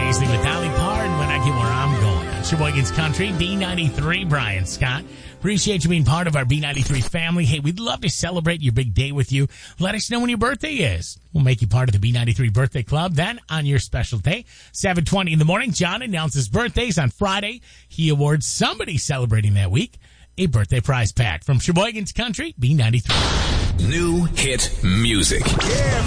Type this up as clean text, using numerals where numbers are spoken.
Paisley with Dolly Parton when I get where I'm going. It's Sheboygan's Country, B93, Brian Scott. Appreciate you being part of our B93 family. Hey, we'd love to celebrate your big day with you. Let us know when your birthday is. We'll make you part of the B93 Birthday Club. Then, on your special day, 7:20 in the morning, John announces birthdays on Friday. He awards somebody celebrating that week a birthday prize pack from Sheboygan's Country, B93. New hit music. Yeah,